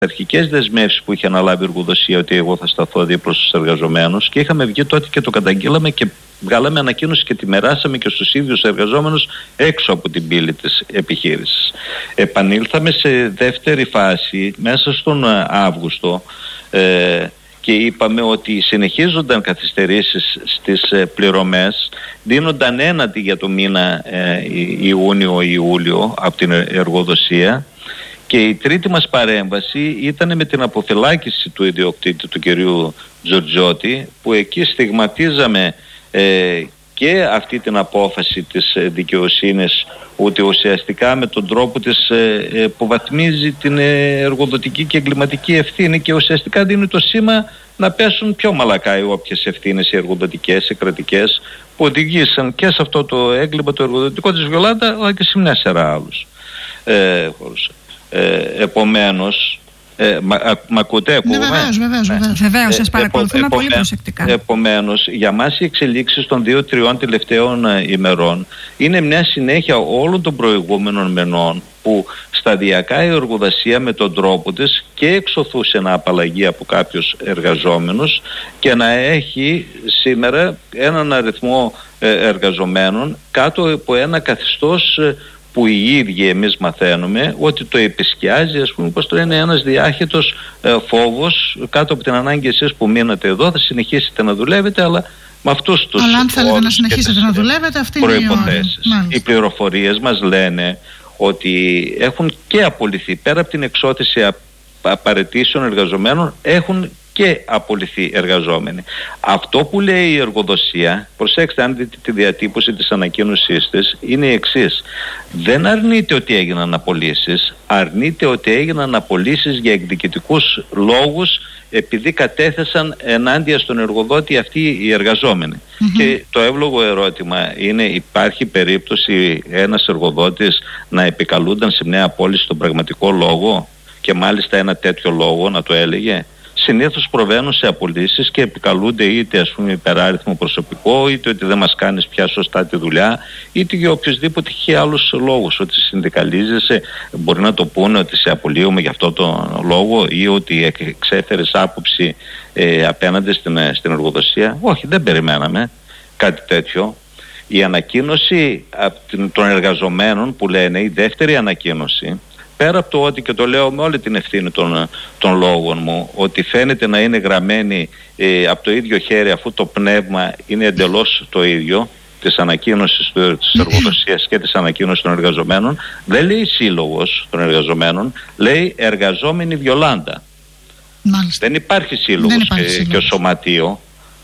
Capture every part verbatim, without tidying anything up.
αρχικές δεσμεύσεις που είχε αναλάβει η εργοδοσία ότι εγώ θα σταθώ δίπλα στους εργαζομένους, και είχαμε βγει τότε και το καταγγείλαμε και βγάλαμε ανακοίνωση και τη μεράσαμε και στους ίδιους εργαζόμενους έξω από την πύλη της επιχείρησης. Επανήλθαμε σε δεύτερη φάση μέσα στον Αύγουστο ε, και είπαμε ότι συνεχίζονταν καθυστερήσεις στις ε, πληρωμές, δίνονταν ένατη για το μήνα ε, Ιούνιο-Ιούλιο από την εργοδοσία. Και η τρίτη μας παρέμβαση ήταν με την αποφυλάκηση του ιδιοκτήτη, του κυρίου Τζορτζιώτη, που εκεί στιγματίζαμε ε, και αυτή την απόφαση της δικαιοσύνης, ότι ουσιαστικά με τον τρόπο της ε, ε, υποβαθμίζει την εργοδοτική και εγκληματική ευθύνη και ουσιαστικά δίνει το σήμα να πέσουν πιο μαλακά οι όποιες ευθύνες, οι εργοδοτικές, οι κρατικές, που οδηγήσαν και σε αυτό το έγκλημα το εργοδοτικό της Βιολάντα, αλλά και σε μια σειρά άλλους. Ε, Ε, επομένως, ε, μα, μ' ακούτε, ακούγουμε? Ναι, βεβαίως, βεβαίως, ναι. βεβαίως. Βεβαίως, σας παρακολουθούμε επο, πολύ επομέ, προσεκτικά. Επομένως, για μας οι εξελίξεις των δύο-τριών τελευταίων ε, ημερών είναι μια συνέχεια όλων των προηγούμενων μενών, που σταδιακά η εργοδοσία με τον τρόπο της και εξωθούσε να απαλλαγεί από κάποιους εργαζόμενους και να έχει σήμερα έναν αριθμό ε, εργαζομένων κάτω από ένα καθεστώς ε, που οι ίδιοι εμείς μαθαίνουμε ότι το επισκιάζει, ας πούμε, πως το είναι ένας διάχυτος ε, φόβος κάτω από την ανάγκη εσείς που μείνατε εδώ, θα συνεχίσετε να δουλεύετε, αλλά με αυτούς τους αλλά αν θέλετε να συνεχίσετε να δουλεύετε, αυτή είναι η προϋποθέσεις. Οι πληροφορίες μας λένε ότι έχουν και απολυθεί, πέρα από την εξώθηση απαραίτησεων εργαζομένων, έχουν και απολυθεί εργαζόμενοι. Αυτό που λέει η εργοδοσία, προσέξτε αν δείτε τη διατύπωση της ανακοίνωσής της, είναι η εξής. Δεν αρνείται ότι έγιναν απολύσεις, αρνείται ότι έγιναν απολύσεις για εκδικητικούς λόγους, επειδή κατέθεσαν ενάντια στον εργοδότη αυτοί οι εργαζόμενοι. Mm-hmm. Και το εύλογο ερώτημα είναι, υπάρχει περίπτωση ένας εργοδότης να επικαλούνταν σε μια απόλυση στον πραγματικό λόγο, και μάλιστα ένα τέτοιο λόγο να το έλεγε? Συνήθως προβαίνουν σε απολύσεις και επικαλούνται είτε, ας πούμε, υπεράριθμο προσωπικό, είτε ότι δεν μας κάνεις πια σωστά τη δουλειά, είτε για οποιοσδήποτε έχει άλλους λόγους, ότι συνδικαλίζεσαι, μπορεί να το πούνε ότι σε απολύουμε για αυτό το λόγο, ή ότι εξέφερες άποψη ε, απέναντι στην, στην εργοδοσία. Όχι, δεν περιμέναμε κάτι τέτοιο. Η ανακοίνωση των εργαζομένων που λένε, η δεύτερη ανακοίνωση, πέρα από το ότι, και το λέω με όλη την ευθύνη των, των λόγων μου, ότι φαίνεται να είναι γραμμένη ε, από το ίδιο χέρι, αφού το πνεύμα είναι εντελώς το ίδιο, της ανακοίνωσης της εργοδοσίας και της ανακοίνωσης των εργαζομένων, δεν λέει σύλλογος των εργαζομένων, λέει εργαζόμενη Βιολάντα. Μάλιστα. Δεν υπάρχει σύλλογος, δεν υπάρχει και, σύλλογος. Και σωματείο.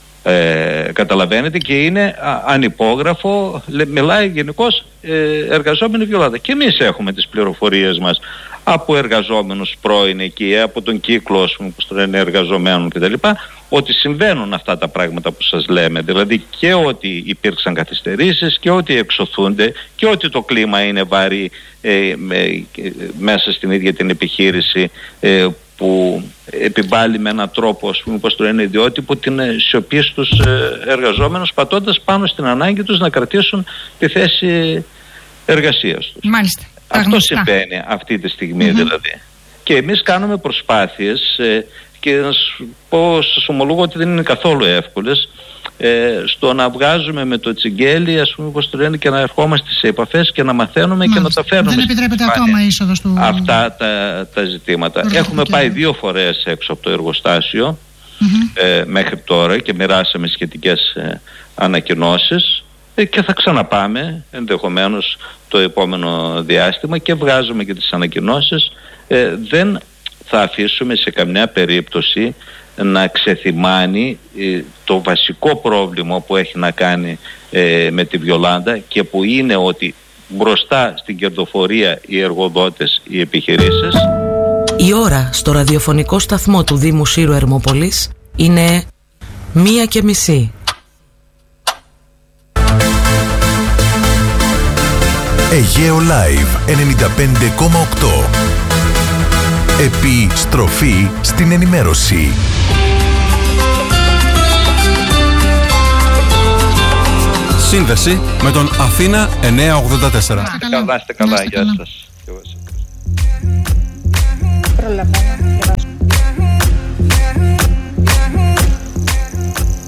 Ε, καταλαβαίνετε, και είναι α, ανυπόγραφο, λε, μιλάει γενικώς ε, εργαζόμενη Βιολάντα. Και εμείς έχουμε τις πληροφορίες μας από εργαζόμενους πρώην εκεί, από τον κύκλο, που το λένε, εργαζομένων κτλ., ότι συμβαίνουν αυτά τα πράγματα που σας λέμε, δηλαδή και ότι υπήρξαν καθυστερήσεις και ότι εξωθούνται και ότι το κλίμα είναι βαρύ ε, με, μέσα στην ίδια την επιχείρηση, ε, που επιβάλλει με έναν τρόπο, ας πούμε, πώς το λένε, ιδιότυπο, την σιωπή στους εργαζόμενους, πατώντας πάνω στην ανάγκη τους να κρατήσουν τη θέση εργασίας τους. Μάλιστα. Αυτό συμβαίνει αυτή τη στιγμή, mm-hmm. δηλαδή. Και εμείς κάνουμε προσπάθειες ε, και να σου πω, σας ομολογώ ότι δεν είναι καθόλου εύκολες, ε, στο να βγάζουμε με το τσιγκέλι, ας πούμε, πώς το λένε, και να ερχόμαστε σε επαφές και να μαθαίνουμε. Μάλιστα. Και να τα φέρνουμε. Δεν επιτρέπεται ακόμα είσοδος του... Αυτά τα, τα ζητήματα. Ρωτώ, Έχουμε και... πάει δύο φορές έξω από το εργοστάσιο mm-hmm. ε, μέχρι τώρα και μοιράσαμε σχετικές ε, ανακοινώσεις, ε, και θα ξαναπάμε ενδεχομένως το επόμενο διάστημα και βγάζουμε και τις ανακοινώσεις. Ε, δεν θα αφήσουμε σε καμιά περίπτωση να ξεθυμάνει ε, το βασικό πρόβλημα που έχει να κάνει ε, με τη Βιολάντα, και που είναι ότι μπροστά στην κερδοφορία οι εργοδότες, οι επιχειρήσεις. Η ώρα στο ραδιοφωνικό σταθμό του Δήμου Σύρου Ερμόπολης είναι μία και μισή. Αιγαίο Live ενενήντα πέντε κόμμα οκτώ. Επιστροφή στην ενημέρωση. Σύνδεση με τον Αθήνα εννιακόσια ογδόντα τέσσερα. Να είστε καλά, γεια σας. Προλαβαίνω.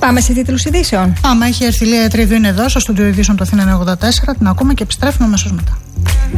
Πάμε σε τίτλους ειδήσεων. Πάμε, έχει έρθει η Λία Τρίδου, είναι εδώ στο στούντιο ειδήσεων του Αθήνα εννιακόσια ογδόντα τέσσερα. Την ακούμε και επιστρέφουμε αμέσως μετά.